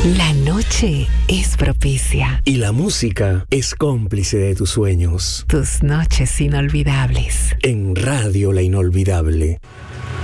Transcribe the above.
La noche es propicia. Y la música es cómplice de tus sueños. Tus noches inolvidables. En Radio La Inolvidable.